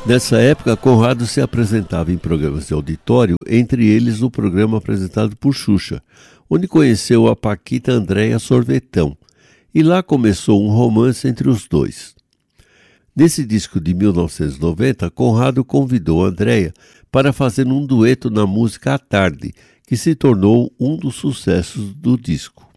Nessa época, Conrado se apresentava em programas de auditório, entre eles o programa apresentado por Xuxa, onde conheceu a paquita Andréia Sorvetão, e lá começou um romance entre os dois. Nesse disco de 1990, Conrado convidou Andréia para fazer um dueto na música À Tarde, que se tornou um dos sucessos do disco.